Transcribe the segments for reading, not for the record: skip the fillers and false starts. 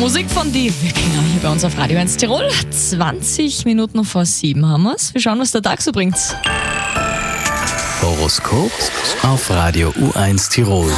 Musik von die Wikinger hier bei uns auf Radio 1 Tirol. 20 Minuten vor 7 haben wir's. Wir schauen, was der Tag so bringt. Horoskop auf Radio U1 Tirol.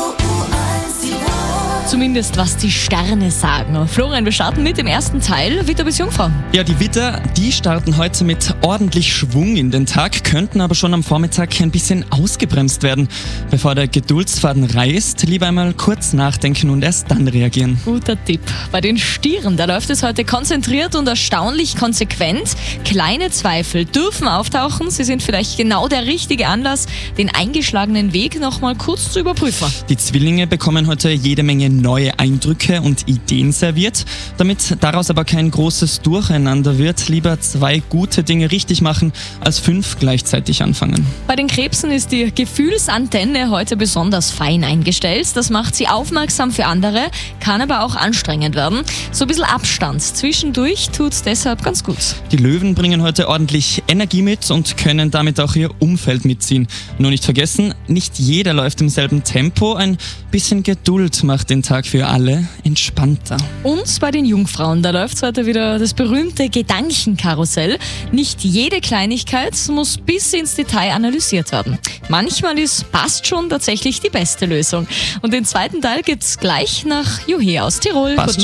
Zumindest was die Sterne sagen. Florian, wir starten mit dem ersten Teil, Witter bis Jungfrau. Ja, die Widder, die starten heute mit ordentlich Schwung in den Tag, könnten aber schon am Vormittag ein bisschen ausgebremst werden. Bevor der Geduldsfaden reißt, lieber einmal kurz nachdenken und erst dann reagieren. Guter Tipp. Bei den Stieren, da läuft es heute konzentriert und erstaunlich konsequent. Kleine Zweifel dürfen auftauchen. Sie sind vielleicht genau der richtige Anlass, den eingeschlagenen Weg nochmal kurz zu überprüfen. Die Zwillinge bekommen heute jede Menge neue Eindrücke und Ideen serviert. Damit daraus aber kein großes Durcheinander wird, lieber 2 gute Dinge richtig machen, als 5 gleichzeitig anfangen. Bei den Krebsen ist die Gefühlsantenne heute besonders fein eingestellt. Das macht sie aufmerksam für andere, kann aber auch anstrengend werden. So ein bisschen Abstand zwischendurch tut's deshalb ganz gut. Die Löwen bringen heute ordentlich Energie mit und können damit auch ihr Umfeld mitziehen. Nur nicht vergessen, nicht jeder läuft im selben Tempo. Ein bisschen Geduld macht den Tag für alle entspannter. Und bei den Jungfrauen, da läuft heute wieder das berühmte Gedankenkarussell. Nicht jede Kleinigkeit muss bis ins Detail analysiert werden. Manchmal ist passt schon tatsächlich die beste Lösung. Und den zweiten Teil gibt's gleich nach Juhe aus Tirol. Passt Guten